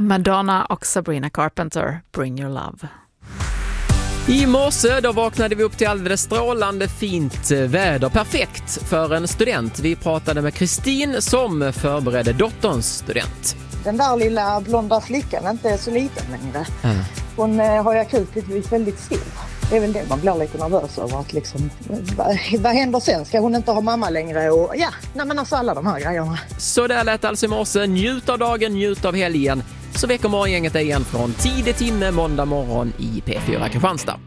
Madonna och Sabrina Carpenter, Bring Your Love. I morse då vaknade vi upp till alldeles strålande fint väder. Perfekt för en student. Vi pratade med Kristin som förberedde dotterns student. Den där lilla blonda flickan är inte så liten längre. Hon har ju akut blivit väldigt stor. Det är väl det man blir lite nervös över. Att liksom, vad händer sen? Ska hon inte ha mamma längre? Och ja, men alltså alla de här grejerna. Så där lät alltså i morse. Njut av dagen, njut av helgen. Så väcker morgongänget igen från tidig timme måndag morgon i P4 Kristianstad.